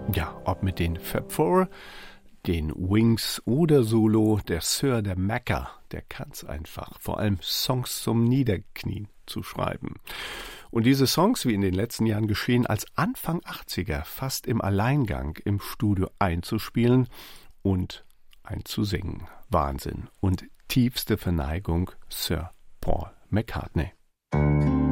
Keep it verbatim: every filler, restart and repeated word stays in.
Ja, ob mit den Fab Four, den Wings oder Solo, der Sir, der Macker, der kann's einfach. Vor allem Songs zum Niederknien zu schreiben. Und diese Songs, wie in den letzten Jahren geschehen, als Anfang achtziger fast im Alleingang im Studio einzuspielen und einzusingen. Wahnsinn und tiefste Verneigung Sir Paul McCartney.